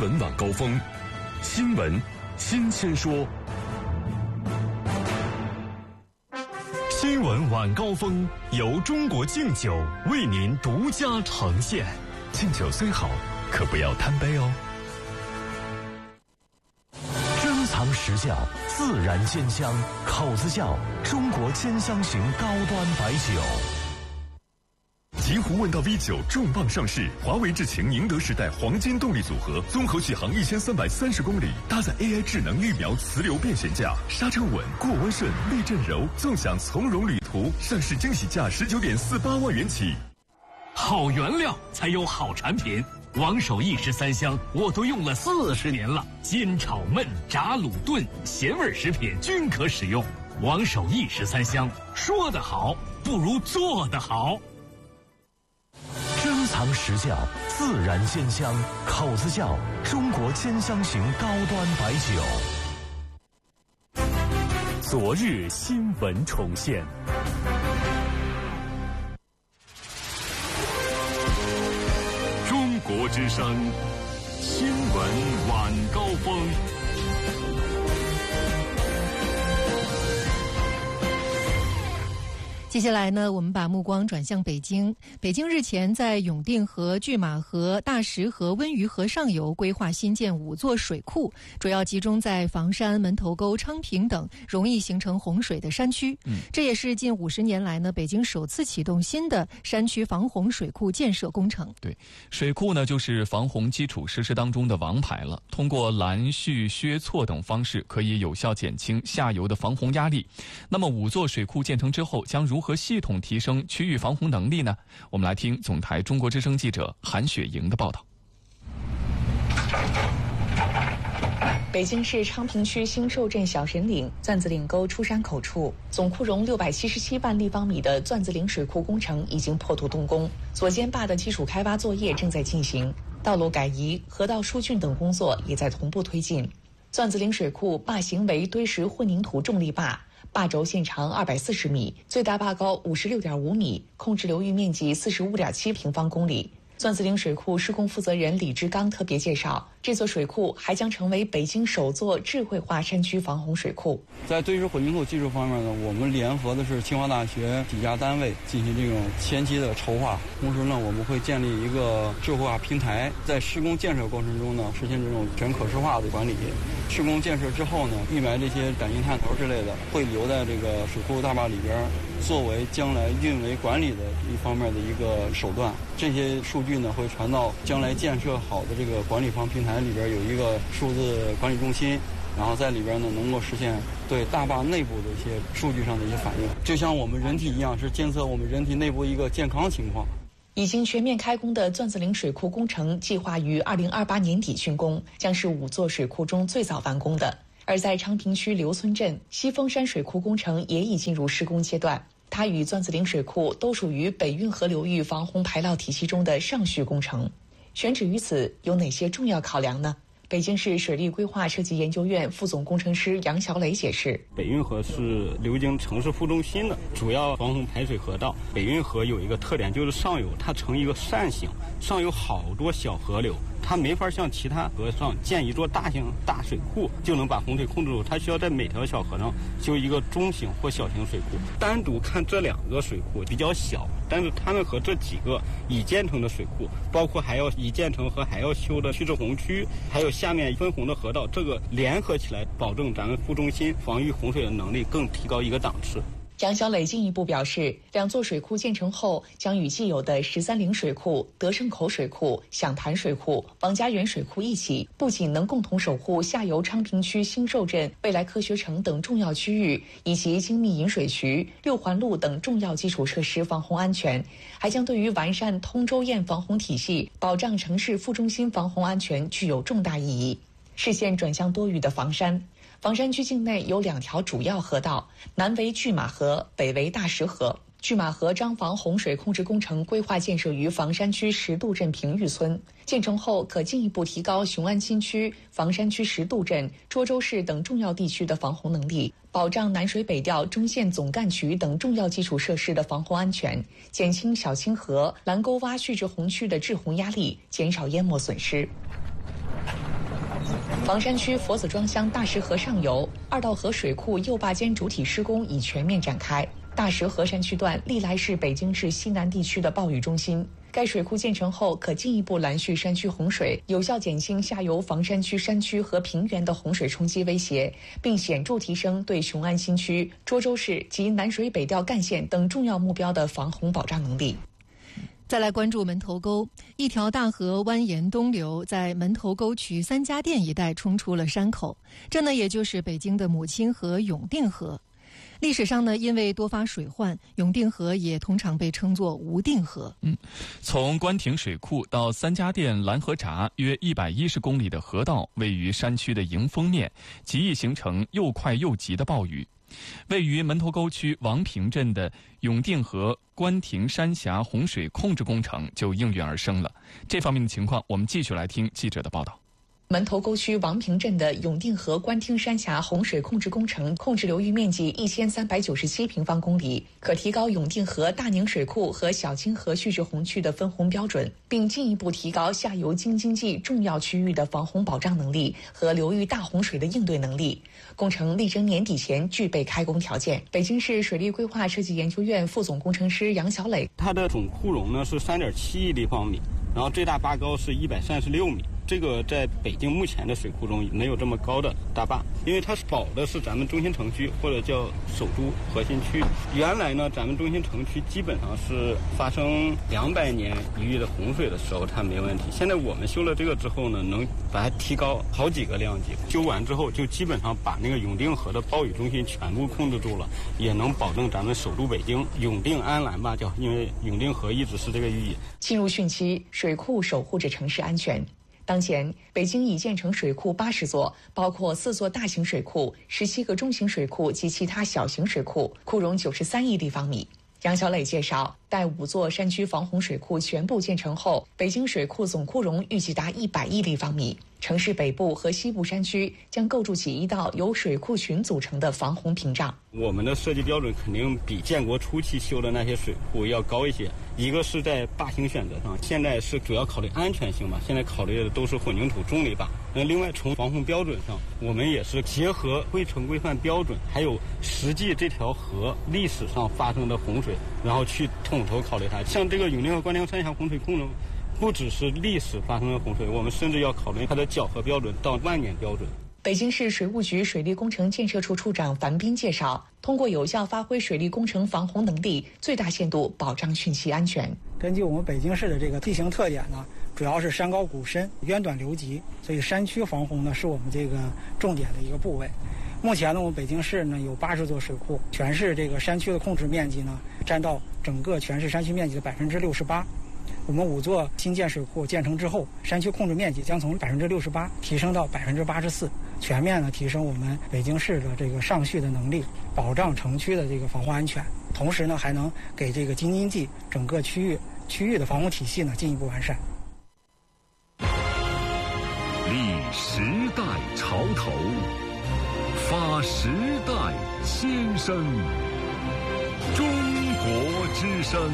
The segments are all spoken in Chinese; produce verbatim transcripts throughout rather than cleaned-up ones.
闻晚高峰，新闻新鲜说。新闻晚高峰由中国敬酒为您独家呈现。敬酒虽好，可不要贪杯哦。珍藏实窖，自然鲜香，口子窖中国千香型高端白酒。极狐问道 V 九重磅上市，华为智擎宁德时代黄金动力组合，综合续航一千三百三十公里，搭载 A I 智能绿苗磁流变悬架，刹车稳，过弯顺，避震柔，纵享从容旅途。上市惊喜价十九点四八万元起。 好原料才有好产品，王守义十三香我都用了四十年了，煎炒焖炸卤炖咸味食品均可使用。王守义十三香，说得好不如做得好。 珍藏实窖，自然鲜香，口子窖中国千香型高端白酒。昨日新闻重现。中国之声新闻晚高峰。 接下来呢，我们把目光转向北京。北京日前在永定河、拒马河、大石河、温榆河上游规划新建五座水库，主要集中在房山、门头沟、昌平等容易形成洪水的山区。嗯，这也是近五十年来呢，北京首次启动新的山区防洪水库建设工程。 对，水库呢就是防洪基础设施当中的王牌了。通过拦蓄、削错等方式，可以有效减轻下游的防洪压力。那么五座水库建成之后，将如何系统提升区域防洪能力呢？我们来听总台中国之声记者韩雪莹的报道。 北京市昌平区兴寿镇小神岭钻子岭沟出山口处，总库容六百七十七万立方米的钻子岭水库工程已经破土动工，左肩坝的基础开挖作业正在进行，道路改移、河道疏浚等工作也在同步推进。钻子岭水库坝型为堆石混凝土重力坝，坝轴线长二百四十米，最大坝高五十六点五米，控制流域面积四十五点七平方公里。钻子岭水库施工负责人李志刚特别介绍，这座水库还将成为北京首座智慧化山区防洪水库。 在堆石混凝土技术方面呢，我们联合的是清华大学几家单位进行这种前期的筹划，同时呢，我们会建立一个智慧化平台，在施工建设过程中呢，实现这种全可视化的管理。施工建设之后呢，预埋这些崭新探头之类的会留在这个水库大坝里边，作为将来运维管理的一方面的一个手段。这些数据呢会传到将来建设好的这个管理方平台里边，有一个数字管理中心，然后在里边呢能够实现对大坝内部的一些数据上的一些反应，就像我们人体一样，是监测我们人体内部一个健康情况。 已经全面开工的钻子岭水库工程计划于二零二八年底竣工，将是五座水库中最早完工的。而在昌平区刘村镇，西峰山水库工程也已进入施工阶段，它与钻子岭水库都属于北运河流域防洪排涝体系中的上续工程。选址于此有哪些重要考量呢？北京市水利规划设计研究院副总工程师杨小磊解释， 北运河是流经城市副中心的主要防洪排水河道。北运河有一个特点，就是上游它呈一个扇形，上有好多小河流，它没法像其他河上建一座大型大水库就能把洪水控制住，它需要在每条小河上修一个中型或小型水库。单独看这两个水库比较小，但是它们和这几个已建成的水库，包括还要已建成和还要修的蓄滞洪区，还有下面分洪的河道，这个联合起来，保证咱们副中心防御洪水的能力更提高一个档次。 杨小磊进一步表示，两座水库建成后，将与既有的十三陵水库、德胜口水库、响潭水库、王家园水库一起，不仅能共同守护下游昌平区兴寿镇、未来科学城等重要区域，以及精密引水渠、六环路等重要基础设施防洪安全，还将对于完善通州堰防洪体系、保障城市副中心防洪安全具有重大意义。视线转向多雨的房山。房山区境内有两条主要河道，南为拒马河，北为大石河。拒马河张防洪水控制工程规划建设于房山区石渡镇平峪村，建成后可进一步提高雄安新区、房山区石渡镇、涿州市等重要地区的防洪能力，保障南水北调中线总干渠等重要基础设施的防洪安全，减轻小清河、蓝沟洼蓄滞洪区的滞洪压力，减少淹没损失。 房山区佛子庄乡大石河上游二道河水库右坝间主体施工已全面展开。大石河山区段历来是北京市西南地区的暴雨中心，该水库建成后，可进一步拦蓄山区洪水，有效减轻下游房山区山区和平原的洪水冲击威胁，并显著提升对雄安新区、涿州市及南水北调干线等重要目标的防洪保障能力。 再来关注门头沟，一条大河蜿蜒东流，在门头沟区三家店一带冲出了山口，这呢也就是北京的母亲河永定河。历史上呢，因为多发水患，永定河也通常被称作无定河。 嗯，从官亭水库到三家店蓝河闸约一百一十公里的河道，位于山区的迎风面，极易形成又快又急的暴雨。位于门头沟区王坪镇的永定河官亭山峡洪水控制工程就应运而生了。这方面的情况，我们继续来听记者的报道。 门头沟区王坪镇的永定河官厅山峡洪水控制工程控制流域面积一千三百九十七平方公里，可提高永定河大宁水库和小清河蓄滞洪区的分洪标准，并进一步提高下游京津冀重要区域的防洪保障能力和流域大洪水的应对能力。工程力争年底前具备开工条件。北京市水利规划设计研究院副总工程师杨小磊， 它的总库容呢是三点七亿立方米，然后最大坝高是一百三十六米。这个在北京目前的水库中没有这么高的大坝，因为它保的是咱们中心城区或者叫首都核心区。原来呢，咱们中心城区基本上是发生两百年一遇的洪水的时候它没问题。现在我们修了这个之后呢，能把它提高好几个量级。修完之后就基本上把那个永定河的暴雨中心全部控制住了，也能保证咱们首都北京永定安澜吧，叫因为永定河一直是这个寓意。 进入汛期，水库守护着城市安全。当前，北京已建成水库八十座，包括四座大型水库、十七个中型水库及其他小型水库，库容九十三亿立方米。杨小磊介绍，待五座山区防洪水库全部建成后，北京水库总库容预计达一百亿立方米。城市北部和西部山区将构筑起一道由水库群组成的防洪屏障。 我们的设计标准肯定比建国初期修的那些水库要高一些。一个是在坝型选择上，现在是主要考虑安全性吧，现在考虑的都是混凝土重力坝。那另外从防洪标准上，我们也是结合规程规范标准，还有实际这条河历史上发生的洪水，然后去统筹考虑它。像这个永定河官厅山峡洪水控制，不只是历史发生的洪水，我们甚至要考虑它的缴河标准到万年标准。 北京市水务局水利工程建设处处长樊斌介绍，通过有效发挥水利工程防洪能力，最大限度保障汛期安全。 根据我们北京市的这个地形特点呢，主要是山高谷深、渊短流急，所以山区防洪呢是我们这个重点的一个部位。目前呢，我们北京市呢有八十座水库，全市这个山区的控制面积呢占到整个全市山区面积的百分之六十八。我们五座新建水库建成之后，山区控制面积将从百分之六十八提升到百分之八十四，全面的提升我们北京市的这个上蓄的能力，保障城区的这个防洪安全。同时呢，还能给这个京津冀整个区域区域的防洪体系呢进一步完善。 立时代潮头，发时代先声，中国之声。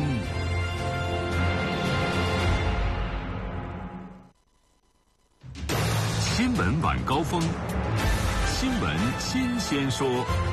新闻晚高峰，新闻新鲜说。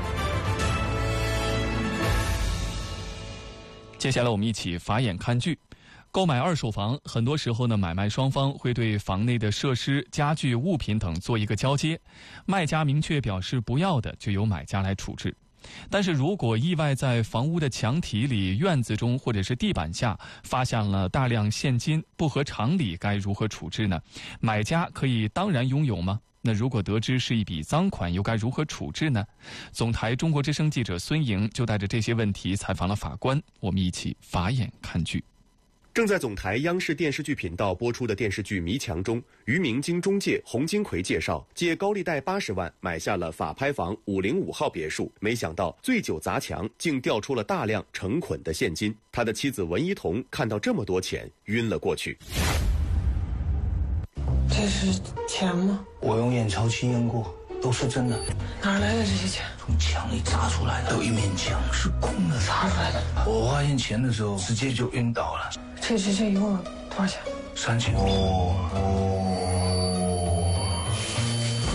接下来我们一起法眼看剧。购买二手房，很多时候呢，买卖双方会对房内的设施、家具、物品等做一个交接，卖家明确表示不要的，就由买家来处置。但是如果意外在房屋的墙体里、院子中或者是地板下发现了大量现金，不合常理，该如何处置呢？买家可以当然拥有吗？那如果得知是一笔赃款，又该如何处置呢？总台中国之声记者孙莹就带着这些问题采访了法官，我们一起法眼看剧。 正在总台央视电视剧频道播出的电视剧《迷墙》中，于明经中介洪金奎介绍，借高利贷八十万买下了法拍房五零五号别墅，没想到醉酒砸墙，竟调出了大量成捆的现金。他的妻子文一彤看到这么多钱，晕了过去。 这是钱吗？ 我用验钞机验过，都是真的。 哪来的这些钱？ 从墙里砸出来的，有一面墙是空的砸出来的。我发现钱的时候，直接就晕倒了。 这这这一共多少钱？ 三千。哦哦。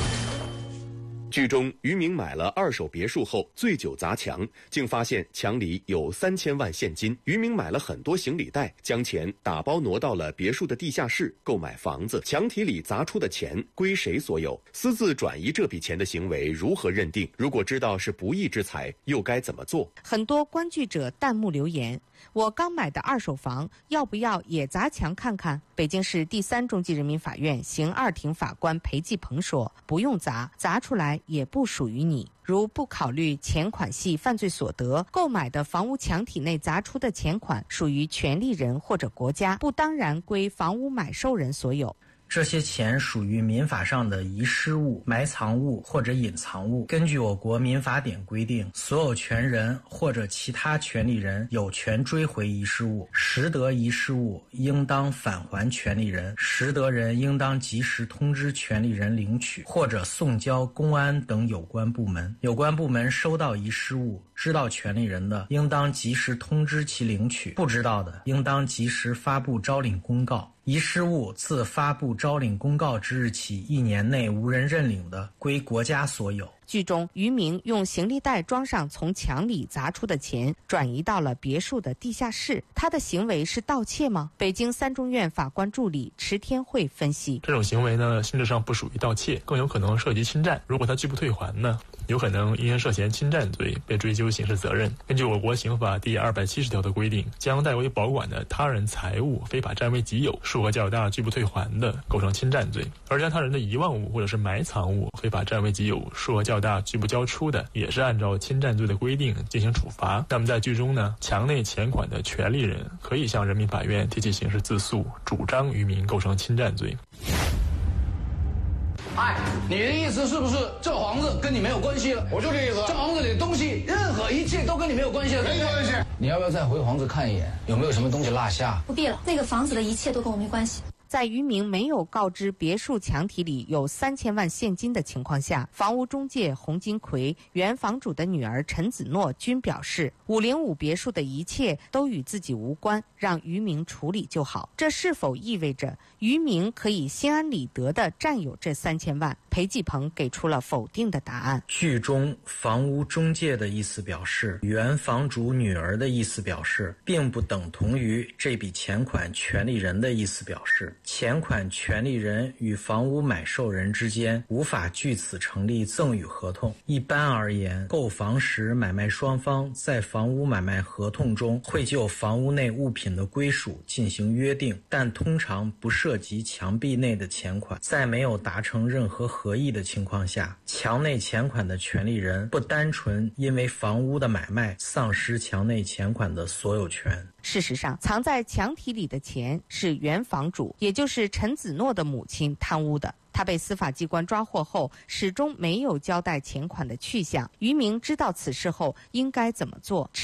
剧中，于明买了二手别墅后醉酒砸墙，竟发现墙里有三千万现金。于明买了很多行李袋，将钱打包挪到了别墅的地下室购买房子。墙体里砸出的钱归谁所有？私自转移这笔钱的行为如何认定？如果知道是不义之财，又该怎么做？ 很多观剧者弹幕留言：我刚买的二手房，要不要也砸墙看看？北京市第三中级人民法院刑二庭法官裴继鹏说：不用砸，砸出来也不属于你。如不考虑钱款系犯罪所得，购买的房屋墙体内砸出的钱款属于权利人或者国家，不当然归房屋买受人所有。 这些钱属于民法上的遗失物、埋藏物或者隐藏物。根据我国民法典规定，所有权人或者其他权利人有权追回遗失物，拾得遗失物应当返还权利人，拾得人应当及时通知权利人领取，或者送交公安等有关部门。有关部门收到遗失物，知道权利人的，应当及时通知其领取；不知道的，应当及时发布招领公告。遗失物自发布招领公告之日起一年内无人认领的，归国家所有。 剧中，于明用行李袋装上从墙里砸出的钱，转移到了别墅的地下室。他的行为是盗窃吗？北京三中院法官助理池天慧分析： 这种行为呢，性质上不属于盗窃，更有可能涉及侵占。如果他拒不退还呢，有可能因涉嫌侵占罪被追究刑事责任。根据我国刑法第二百七十条的规定，将代为保管的他人财物非法占为己有，数额较大拒不退还的，构成侵占罪；而将他人的遗忘物或者是埋藏物非法占为己有，数额较大拒不交出的，也是按照侵占罪的规定进行处罚。那么在剧中呢，墙内钱款的权利人可以向人民法院提起刑事自诉，主张于明构成侵占罪。 哎，你的意思是不是这房子跟你没有关系了？我就这意思。这房子里的东西，任何一切都跟你没有关系了，没关系。你要不要再回房子看一眼，有没有什么东西落下？ 不必了，那个房子的一切都跟我没关系。 在于明没有告知别墅墙体里有三千万现金的情况下，房屋中介洪金奎、原房主的女儿陈子诺均表示，五零五别墅的一切都与自己无关，让于明处理就好。这是否意味着于明可以心安理得地占有这三千万？裴继鹏给出了否定的答案。 剧中房屋中介的意思表示，原房主女儿的意思表示，并不等同于这笔钱款权利人的意思表示。钱款权利人与房屋买受人之间无法据此成立赠与合同。一般而言，购房时买卖双方在房屋买卖合同中会就房屋内物品的归属进行约定，但通常不涉及墙壁内的钱款。在没有达成任何合意的情况下，墙内钱款的权利人不单纯因为房屋的买卖丧失墙内钱款的所有权。 事实上，藏在墙体里的钱是原房主，也就是陈子诺的母亲贪污的。他被司法机关抓获后，始终没有交代钱款的去向。于明知道此事后应该怎么做？